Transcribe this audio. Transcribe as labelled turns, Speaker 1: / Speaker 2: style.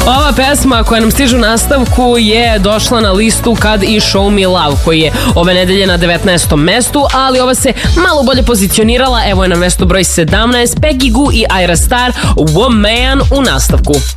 Speaker 1: Ova pesma koja nam stiže u nastavku je došla na listu kad i Show Me Love, koji je ove nedelje na 19. mestu, ali ova se malo bolje pozicionirala. Evo je na mestu broj 17, Peggy Gou i Ayra Starr, Woman u nastavku.